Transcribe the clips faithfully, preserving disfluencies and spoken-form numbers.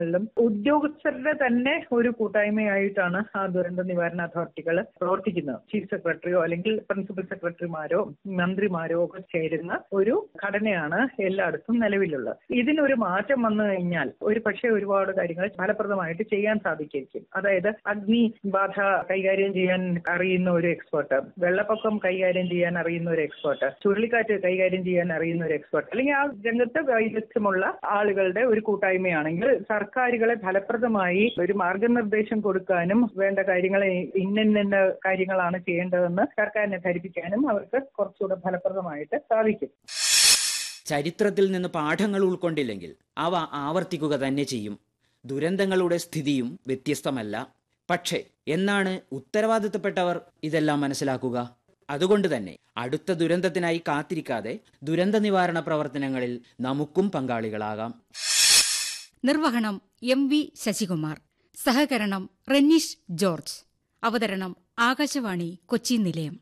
ഉദ്യോഗസ്ഥരുടെ തന്നെ ഒരു കൂട്ടായ്മയായിട്ടാണ് ആ ദുരന്ത നിവാരണ അതോറിറ്റികൾ പ്രവർത്തിക്കുന്നത്. ചീഫ് സെക്രട്ടറിയോ അല്ലെങ്കിൽ പ്രിൻസിപ്പൽ സെക്രട്ടറിമാരോ മന്ത്രിമാരോ ഒക്കെ ചേരുന്ന ഒരു ഘടനയാണ് എല്ലായിടത്തും നിലവിലുള്ളത്. ഇതിനൊരു മാറ്റം വന്നു കഴിഞ്ഞാൽ ഒരു പക്ഷേ ഒരുപാട് കാര്യങ്ങൾ ഫലപ്രദമായിട്ട് ചെയ്യാൻ സാധിക്കും. അതായത് അഗ്നി ബാധ കൈകാര്യം ചെയ്യാൻ അറിയുന്ന ഒരു എക്സ്പേർട്ട്, വെള്ളപ്പൊക്കം കൈകാര്യം ചെയ്യാൻ അറിയുന്ന ഒരു എക്സ്പേർട്ട്, ചുഴലിക്കാറ്റ് കൈകാര്യം ചെയ്യാൻ അറിയുന്ന ഒരു എക്സ്പേർട്ട്, അല്ലെങ്കിൽ ആ രംഗത്ത് വൈദഗ്ധ്യമുള്ള ആളുകളുടെ ഒരു കൂട്ടായ്മയാണെങ്കിൽ സർക്കാരുകളെ ഫലപ്രദമായി ഒരു മാർഗനിർദ്ദേശം കൊടുക്കാനും വേണ്ട കാര്യങ്ങൾ ഇന്ന കാര്യങ്ങളാണ് ചെയ്യേണ്ടതെന്ന് സർക്കാരിനെ ധരിപ്പിക്കാനും അവർക്ക് കുറച്ചുകൂടെ ഫലപ്രദമായിട്ട് സാധിക്കും. ചരിത്രത്തിൽ നിന്ന് പാഠങ്ങൾ ഉൾക്കൊണ്ടില്ലെങ്കിൽ അവ ആവർത്തിക്കുക തന്നെ ചെയ്യും. ദുരന്തങ്ങളുടെ സ്ഥിതിയും വ്യത്യസ്തമല്ല. പക്ഷേ എന്നാണ് ഉത്തരവാദിത്തപ്പെട്ടവർ ഇതെല്ലാം മനസ്സിലാക്കുക? അതുകൊണ്ട് തന്നെ അടുത്ത ദുരന്തത്തിനായി കാത്തിരിക്കാതെ ദുരന്ത നിവാരണ പ്രവർത്തനങ്ങളിൽ നമുക്കും പങ്കാളികളാകാം. നിർവഹണം എം വി ശശികുമാർ. സഹകരണം റെനീഷ് ജോർജ്. അവതരണം ആകാശവാണി കൊച്ചി നിലയം.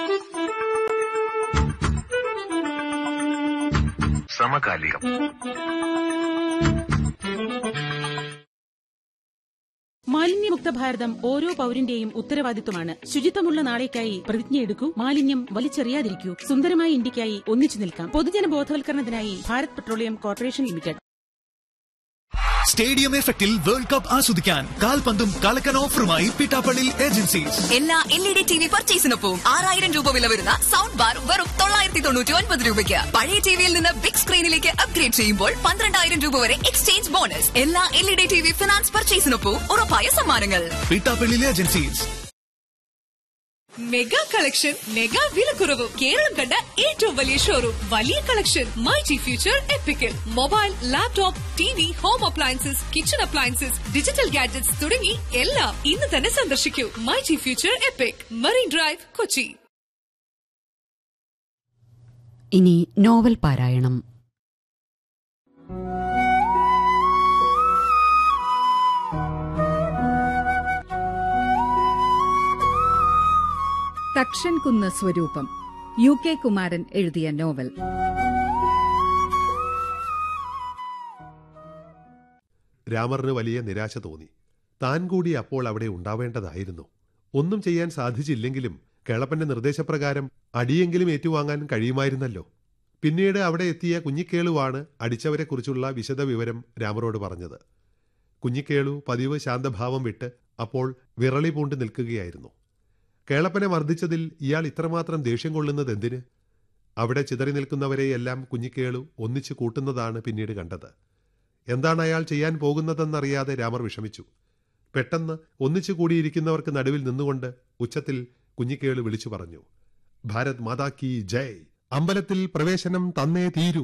സമകാലികം. മാലിന്യമുക്ത ഭാരതം ഓരോ പൌരന്റെയും ഉത്തരവാദിത്വമാണ്. ശുചിത്വമുള്ള നാളേക്കായി പ്രതിജ്ഞയെടുക്കൂ. മാലിന്യം വലിച്ചെറിയാതിരിക്കൂ. സുന്ദരമായ ഇന്ത്യക്കായി ഒന്നിച്ചു നിൽക്കാം. പൊതുജന ബോധവൽക്കരണത്തിനായി Bharat petroleum corporation limited. Stadium എഫക്റ്റിൽ വേൾഡ് കപ്പ് ആസ്വദിക്കാൻ കാൽപന്തും കളക്കൻ ഓഫറുമായി പിട്ടാപ്പള്ളി ഏജൻസീസ്. എല്ലാ L E D T V പർച്ചേസിനൊപ്പം ആറായിരം രൂപ വില വരുന്ന സൗണ്ട് ബാർ വെറും തൊള്ളായിരത്തി തൊണ്ണൂറ്റി ഒൻപത് രൂപയ്ക്ക്. പഴയ ടിവിയിൽ നിന്ന് ബിഗ് സ്ക്രീനിലേക്ക് അപ്ഗ്രേഡ് ചെയ്യുമ്പോൾ പന്ത്രണ്ടായിരം രൂപ വരെ എക്സ്ചേഞ്ച് ബോണസ്. എല്ലാ L E D T V finance പർച്ചേസിനൊപ്പം ഉറപ്പായ സമ്മാനങ്ങൾ. Pittappilly agencies. Mega collection, mega വിലക്കുറവ്. കേരളം കണ്ട ഏറ്റവും വലിയ ഷോറൂം, വലിയ collection. MyG future epical. Mobile, laptop, T V, home appliances, kitchen appliances, digital gadgets തുടങ്ങി എല്ലാം ഇന്ന് തന്നെ സന്ദർശിക്കൂ. MyG future EPIC, marine drive, Kochi. ഇനി നോവൽ പാരായണം. തക്ഷൻകുന്ന് സ്വരൂപം, യു കെ കുമാരൻ എഴുതിയ നോവൽ. രാമറിന് വലിയ നിരാശ തോന്നി. താൻ കൂടി അപ്പോൾ അവിടെ ഉണ്ടാവേണ്ടതായിരുന്നു. ഒന്നും ചെയ്യാൻ സാധിച്ചില്ലെങ്കിലും കേളപ്പന്റെ നിർദ്ദേശപ്രകാരം അടിയെങ്കിലും ഏറ്റുവാങ്ങാൻ കഴിയുമായിരുന്നല്ലോ. പിന്നീട് അവിടെ എത്തിയ കുഞ്ഞിക്കേളുവാണ് അടിച്ചവരെക്കുറിച്ചുള്ള വിശദ വിവരം രാമറോട് പറഞ്ഞത്. കുഞ്ഞിക്കേളു പതിവ് ശാന്തഭാവം വിട്ട് അപ്പോൾ വിറളി പൂണ്ട് നിൽക്കുകയായിരുന്നു. കേളപ്പനെ മർദ്ദിച്ചതിൽ ഇയാൾ ഇത്രമാത്രം ദേഷ്യം കൊള്ളുന്നത് എന്തിന്? അവിടെ ചിതറി നിൽക്കുന്നവരെയെല്ലാം കുഞ്ഞിക്കേളു ഒന്നിച്ചു കൂട്ടുന്നതാണ് പിന്നീട് കണ്ടത്. എന്താണ് അയാൾ ചെയ്യാൻ പോകുന്നതെന്നറിയാതെ രാമർ വിഷമിച്ചു. പെട്ടെന്ന് ഒന്നിച്ചു കൂടിയിരിക്കുന്നവർക്ക് നടുവിൽ നിന്നുകൊണ്ട് ഉച്ചത്തിൽ കുഞ്ഞിക്കേളു വിളിച്ചു പറഞ്ഞു, ഭാരത് മാതാ കീ ജയ്, അമ്പലത്തിൽ പ്രവേശനം തന്നേ തീരൂ.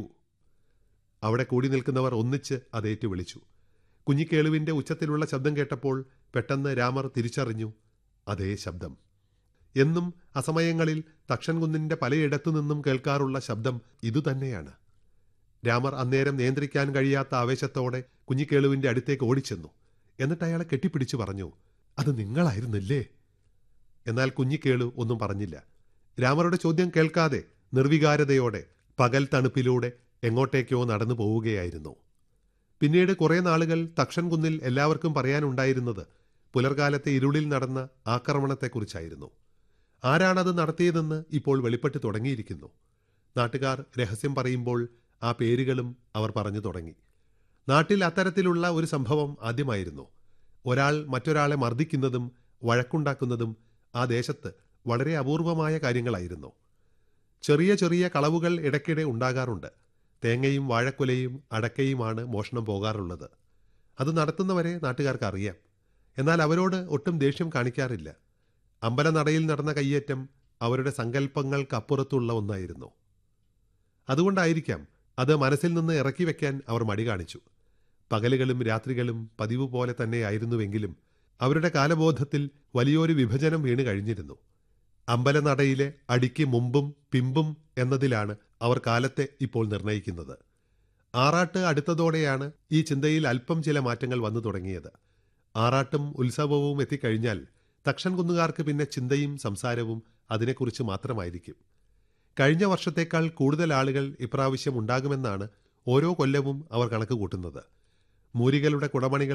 അവിടെ കൂടി നിൽക്കുന്നവർ ഒന്നിച്ച് അതേറ്റു വിളിച്ചു. കുഞ്ഞിക്കേളുവിന്റെ ഉച്ചത്തിലുള്ള ശബ്ദം കേട്ടപ്പോൾ പെട്ടെന്ന് രാമർ തിരിച്ചറിഞ്ഞു, അതേ ശബ്ദം. എന്നും അസമയങ്ങളിൽ തക്ഷൻകുന്നിന്റെ പലയിടത്തു നിന്നും കേൾക്കാറുള്ള ശബ്ദം ഇതുതന്നെയാണ്. രാമർ അന്നേരം നിയന്ത്രിക്കാൻ കഴിയാത്ത ആവേശത്തോടെ കുഞ്ഞിക്കേളുവിന്റെ അടുത്തേക്ക് ഓടിച്ചെന്നു. എന്നിട്ട് അയാളെ കെട്ടിപ്പിടിച്ചു പറഞ്ഞു, അത് നിങ്ങളായിരുന്നില്ലേ? എന്നാൽ കുഞ്ഞിക്കേളു ഒന്നും പറഞ്ഞില്ല. രാമറുടെ ചോദ്യം കേൾക്കാതെ നിർവികാരതയോടെ പകൽ തണുപ്പിലൂടെ എങ്ങോട്ടേക്കോ നടന്നു പോവുകയായിരുന്നു. പിന്നീട് കുറേ നാളുകൾ തക്ഷൻകുന്നിൽ എല്ലാവർക്കും പറയാനുണ്ടായിരുന്നത് പുലർകാലത്തെ ഇരുളിൽ നടന്ന ആക്രമണത്തെക്കുറിച്ചായിരുന്നു. ആരാണത് നടത്തിയതെന്ന് ഇപ്പോൾ വെളിപ്പെട്ട് തുടങ്ങിയിരിക്കുന്നു. നാട്ടുകാർ രഹസ്യം പറയുമ്പോൾ ആ പേരുകളും അവർ പറഞ്ഞു തുടങ്ങി. നാട്ടിൽ അത്തരത്തിലുള്ള ഒരു സംഭവം ആദ്യമായിരുന്നു. ഒരാൾ മറ്റൊരാളെ മർദ്ദിക്കുന്നതും വഴക്കുണ്ടാക്കുന്നതും ആ ദേശത്ത് വളരെ അപൂർവമായ കാര്യങ്ങളായിരുന്നു. ചെറിയ ചെറിയ കളവുകൾ ഇടയ്ക്കിടെ ഉണ്ടാകാറുണ്ട്. തേങ്ങയും വാഴക്കുലയും അടക്കയുമാണ് മോഷണം പോകാറുള്ളത്. അത് നടത്തുന്നവരെ നാട്ടുകാർക്ക് അറിയാം. എന്നാൽ അവരോട് ഒട്ടും ദേഷ്യം കാണിക്കാറില്ല. അമ്പലനടയിൽ നടന്ന കയ്യേറ്റം അവരുടെ സങ്കല്പങ്ങൾക്കപ്പുറത്തുള്ള ഒന്നായിരുന്നു. അതുകൊണ്ടായിരിക്കാം അത് മനസ്സിൽ നിന്ന് ഇറക്കി വയ്ക്കാൻ അവർ മടി കാണിച്ചു. പകലുകളും രാത്രികളും പതിവ് പോലെ തന്നെയായിരുന്നുവെങ്കിലും അവരുടെ കാലബോധത്തിൽ വലിയൊരു വിഭജനം വീണ് കഴിഞ്ഞിരുന്നു. അമ്പലനടയിലെ അടിക്ക് മുമ്പും പിമ്പും എന്നതിലാണ് അവർ കാലത്തെ ഇപ്പോൾ നിർണയിക്കുന്നത്. ആറാട്ട് അടുത്തതോടെയാണ് ഈ ചിന്തയിൽ അല്പം ചില മാറ്റങ്ങൾ വന്നു തുടങ്ങിയത്. ആറാട്ടും ഉത്സവവും എത്തിക്കഴിഞ്ഞാൽ തക്ഷൻകുന്നുകാർക്ക് പിന്നെ ചിന്തയും സംസാരവും അതിനെക്കുറിച്ച് മാത്രമായിരിക്കും. കഴിഞ്ഞ വർഷത്തേക്കാൾ കൂടുതൽ ആളുകൾ ഇപ്രാവശ്യം ഉണ്ടാകുമെന്നാണ് ഓരോ കൊല്ലവും അവർ കണക്ക് കൂട്ടുന്നത്. മൂരികളുടെ കുടമണികൾ